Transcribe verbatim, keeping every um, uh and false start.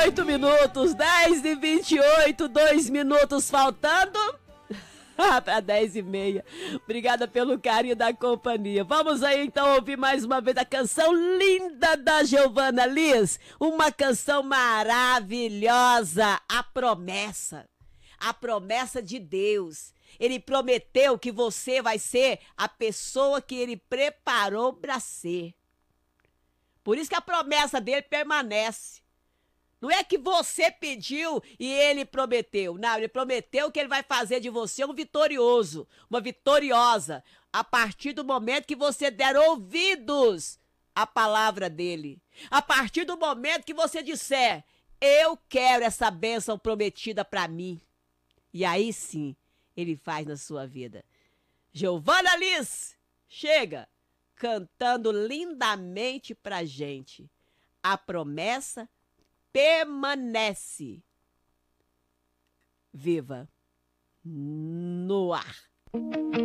oito minutos, dez e vinte e oito, dois minutos faltando para dez e meia. Obrigada pelo carinho da companhia. Vamos aí então ouvir mais uma vez a canção linda da Giovana Liz. Uma canção maravilhosa, A Promessa. A promessa de Deus. Ele prometeu que você vai ser a pessoa que ele preparou para ser. Por isso que a promessa dele permanece. Não é que você pediu e ele prometeu. Não, ele prometeu que ele vai fazer de você um vitorioso, uma vitoriosa, a partir do momento que você der ouvidos à palavra dele. A partir do momento que você disser, eu quero essa bênção prometida para mim. E aí sim, ele faz na sua vida. Giovana Liz, chega cantando lindamente pra gente. A promessa permanece. Viva no ar.